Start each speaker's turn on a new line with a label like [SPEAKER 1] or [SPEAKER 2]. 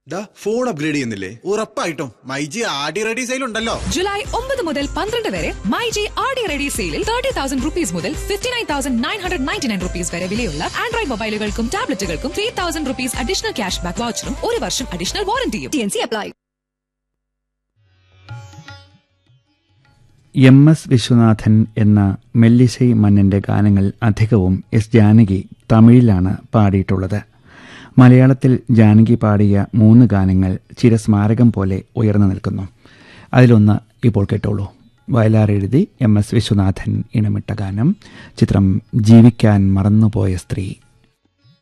[SPEAKER 1] Phone upgrade ചെയ്യുന്നില്ലേ?
[SPEAKER 2] ഉറപ്പായിട്ടും മൈജി ആടി റെഡി സെയിൽ ഉണ്ടല്ലോ.
[SPEAKER 3] ജൂലൈ 9 മുതൽ 12 വരെ മൈജി ആടി റെഡി സെയിലിൽ 30,000 rupees മുതൽ 59,999 rupees വരെ വിലയുള്ള Android മൊബൈലുകൾക്കും ടാബ്ലറ്റുകൾക്കും 3,000 rupees additional cash back വൗച്ചറും 1 വർഷം additional വാറന്റിയും. TNC apply.
[SPEAKER 4] MS Viswanathan എന്ന മെല്ലിശൈ മന്നന്റെ ഗാനങ്ങൾ അധികവും എസ് ജാനകി തമിഴിലാണ് പാടിയിട്ടുള്ളത്. മലയാളത്തിൽ ജാനകി പാടിയ 3 ഗാനങ്ങൾ ചിരസ്മാരകം പോലെ ഉയർന്നു നിൽക്കുന്നു. അതിലൊന്ന് ഇപ്പോൾ കേട്ടോളൂ. വയലാർ എഴുതി MS വിശ്വനാഥൻ ഇണമിട്ട ഗാനം. ചിത്രം ജീവിക്കാൻ മറന്നുപോയ സ്ത്രീ.